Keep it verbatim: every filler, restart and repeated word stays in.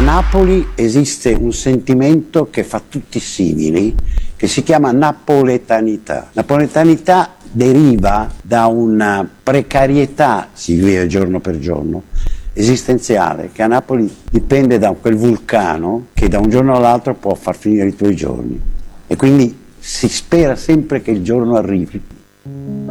Napoli esiste un sentimento che fa tutti simili, che si chiama napoletanità. Napoletanità deriva da una precarietà, si vive giorno per giorno, esistenziale, che a Napoli dipende da quel vulcano che da un giorno all'altro può far finire i tuoi giorni. E quindi si spera sempre che il giorno arrivi.